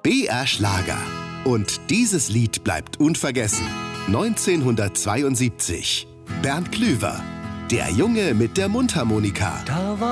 BR Schlager. Und dieses Lied bleibt unvergessen. 1972. Bernd Klüver. Der Junge mit der Mundharmonika.